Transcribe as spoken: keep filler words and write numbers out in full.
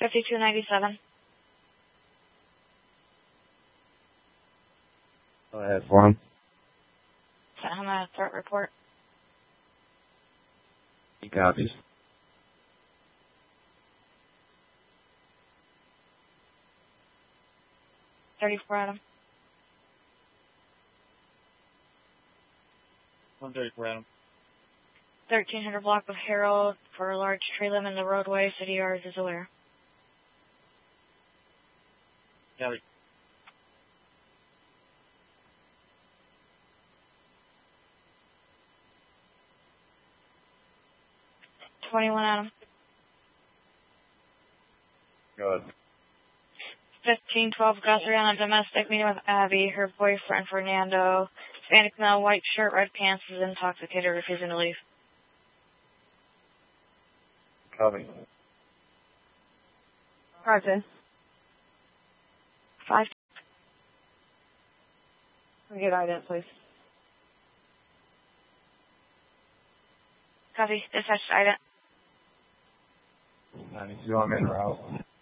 fifty-two ninety-seven. Go ahead for him. Sent him a threat report. He copies. thirty-four Adam. one thirty-four Adam. thirteen hundred block of Harold for a large tree limb in the roadway. City yards is aware. Copy. twenty-one Adam. Go ahead. fifteen twelve Guthrie on a domestic meeting with Abby, her boyfriend Fernando. Hispanic male, white shirt, red pants, is intoxicated, refusing to leave. Copy. Roger. Five. Can we get ident, please? Copy. Dispatch ident. ninety-two, I'm in route.